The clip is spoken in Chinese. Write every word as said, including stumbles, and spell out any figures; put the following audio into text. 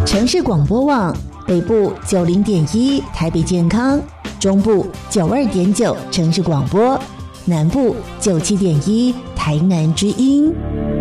城市广播网北部九零点一台北健康，中部九二点九城市广播，南部九七点一台南之音。